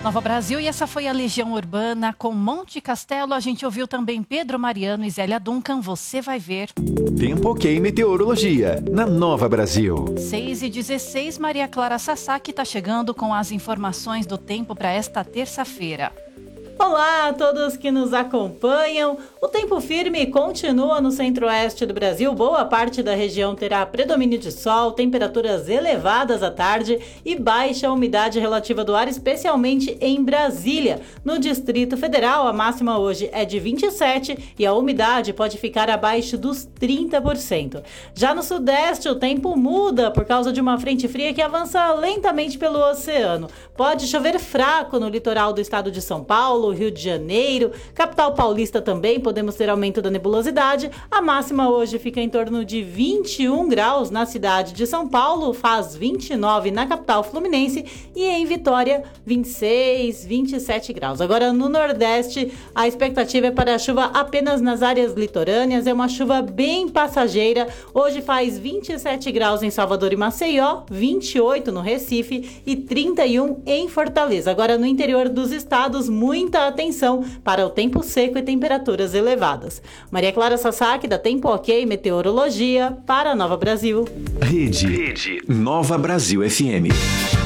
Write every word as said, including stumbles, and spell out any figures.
Nova Brasil, e essa foi a Legião Urbana com Monte Castelo. A gente ouviu também Pedro Mariano e Zélia Duncan, Você Vai Ver. Tempo Ok Meteorologia, na Nova Brasil. seis e dezesseis, Maria Clara Sasaki está chegando com as informações do tempo para esta terça-feira. Olá a todos que nos acompanham. O tempo firme continua no centro-oeste do Brasil. Boa parte da região terá predomínio de sol, temperaturas elevadas à tarde e baixa umidade relativa do ar, especialmente em Brasília. No Distrito Federal, a máxima hoje é de vinte e sete e a umidade pode ficar abaixo dos trinta por cento. Já no Sudeste, o tempo muda por causa de uma frente fria que avança lentamente pelo oceano. Pode chover fraco no litoral do estado de São Paulo, Rio de Janeiro, capital paulista também, podemos ter aumento da nebulosidade. A máxima hoje fica em torno de vinte e um graus na cidade de São Paulo, faz vinte e nove na capital fluminense e em Vitória vinte e seis, vinte e sete graus. Agora no Nordeste a expectativa é para chuva apenas nas áreas litorâneas, é uma chuva bem passageira. Hoje faz vinte e sete graus em Salvador e Maceió, vinte e oito no Recife e trinta e um em Fortaleza. Agora no interior dos estados, muita atenção para o tempo seco e temperaturas elevadas. Maria Clara Sasaki, da Tempo Ok Meteorologia, para Nova Brasil. Rede, Rede Nova Brasil F M.